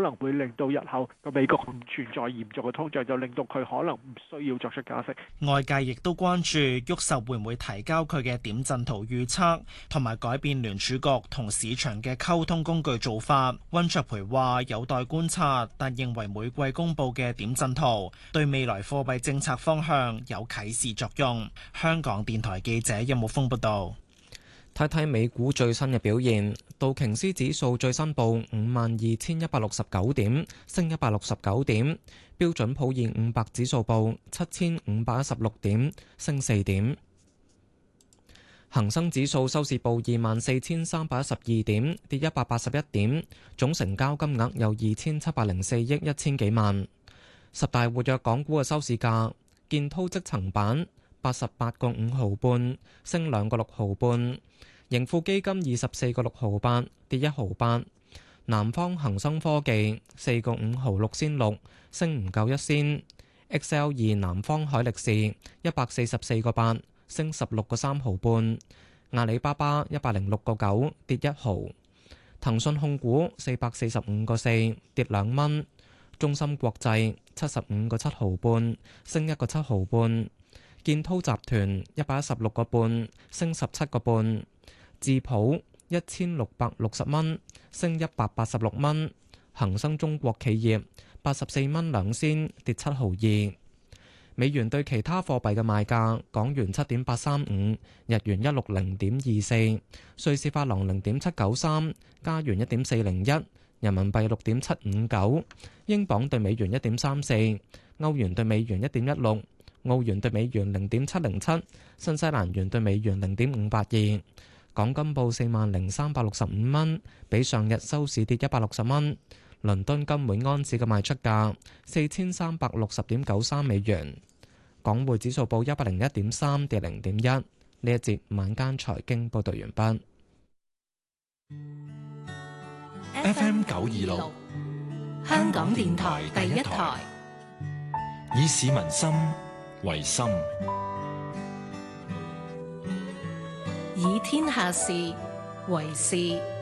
能會令到日後個美國唔存在嚴重嘅通脹，就令到佢可能唔需要作出加息。 外界亦都關注沃秀會唔會提交佢嘅點陣圖預測，同埋改變聯儲局同市場嘅溝通工具做法。溫灼培話有待觀察，但認為每季公佈嘅點陣圖對未來貨幣政策方向有啟示作用。香港電台記者任木峰報道。 睇睇美股最新嘅表現，道瓊斯指數最新報52,169點，升169點；標準普爾500指數報7,516點，升4點；恒生指數收市報24,312點，跌181點，總成交金額有2,704億1千幾萬。十大活躍港股嘅收市價，建滔積層板88個5毫半，升2個6毫半。盈富基金24個6毫8，跌1毫8。南方恒生科技4個5毫6仙6，升唔夠1仙。XL2 南方海力士144個8，升16個3毫半。阿里巴巴106個9，跌1毫。騰訊控股445個4，跌2蚊。中芯國際75個7毫半，升1個7毫半。建滔集團116個半，升17個半。智普1660蚊，升186蚊。恒生中國企業84蚊2仙，跌7毫2。美元對其他貨幣嘅賣價：港元7.835，日元160.24，瑞士法郎0.793，加元1.401，人民幣6.759，英鎊對美元1.34，歐元對美元1.16，澳元對美元0.707，新西蘭元對美元0.582。港金報40,365蚊，比上日收市跌160蚊。倫敦金每安士嘅賣出價4360.93美元。港匯指數報101.3，跌0.1。呢一節晚間財經報道完畢。 FM 926，香港電台第一台，以市民心為心， 以天下事為事。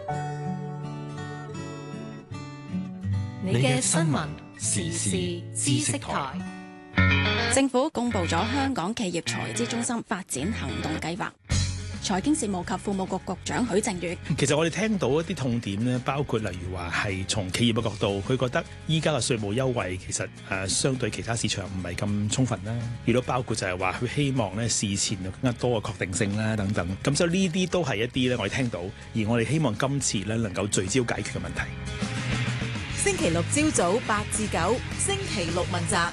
你嘅新聞時事知識台。 政府公布咗香港企業財資中心發展行動計劃。財經事務及庫務局局長許正宇， 其實我哋聽到一啲痛點咧，包括例如話係從企業嘅角度，佢覺得依家嘅稅務優惠其實相對其他市場唔係咁充分啦，亦都包括就係話佢希望咧事前有更加多嘅確定性啦等等。咁所以呢啲都係一啲咧我哋聽到，而我哋希望今次咧能夠聚焦解決嘅問題。 星期六朝早8至9，星期六問責。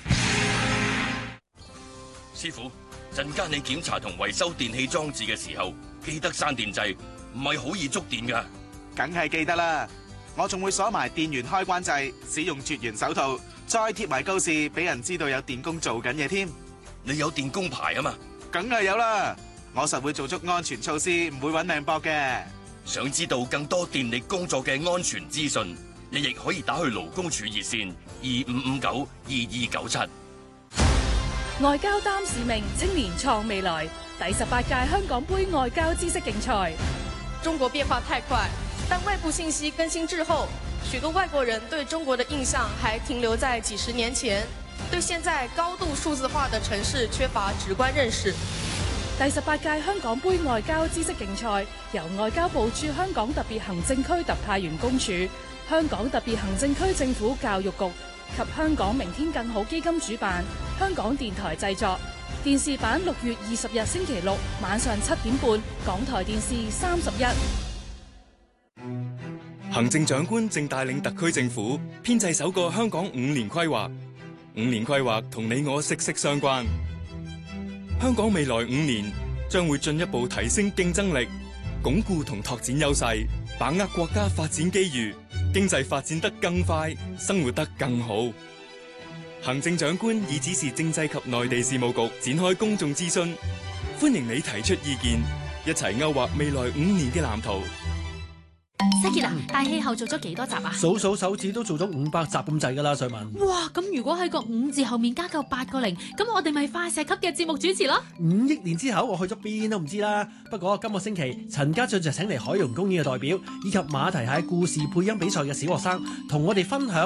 師傅，陣間你檢查同維修電器裝置嘅時候，記得閂電掣，唔係好易觸電㗎。 梗係記得啦，我仲會鎖埋電源開關掣，使用絕緣手套，再貼埋告示，俾人知道有電工做緊嘢添。 你有電工牌啊嘛？ 梗係有啦，我實會做足安全措施，唔會搵命搏嘅。 想知道更多電力工作嘅安全資訊，你亦可以打去勞工處熱線25592297。 外交擔使命，青年創未來。第18屆香港杯外交知識競賽。 中國變化太快，但外部信息更新滯後，許多外國人對中國的印象還停留在幾十年前，對現在高度數字化的城市缺乏直觀認識。 第18屆香港杯外交知識競賽由外交部駐香港特別行政區特派員公署、香港特別行政區政府教育局及香港明天更好基金主辦，香港電台製作。電視版6月20日星期六晚上7點半，港台電視31。 行政長官正帶領特區政府編製首個香港5年規劃。5年規劃同你我息息相關。香港未來5年將會進一步提升競爭力，鞏固同拓展優勢，把握國家發展機遇，經濟發展得更快，生活得更好。行政長官已指示政制及內地事務局展開公眾諮詢，歡迎你提出意見，一齊勾畫未來5年嘅藍圖。 西傑啊，大氣候做咗幾多集啊？ 數數手指都做咗500集咁滯噶啦，瑞文。 哇，咁如果喺個5字後面加夠8個0，咁我哋咪快石級嘅節目主持咯。 5億年之後我去咗邊都唔知啦。不過今個星期陳家俊就請嚟海洋公園嘅代表，以及馬蹄蟹故事配音比賽嘅小學生，同我哋分享